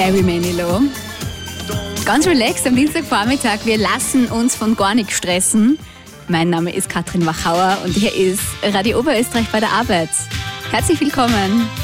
Barry Manilow. Ganz relaxed am Dienstagvormittag. Wir lassen uns von gar nichts stressen. Mein Name ist Katrin Wachauer und hier ist Radio Oberösterreich bei der Arbeit. Herzlich willkommen.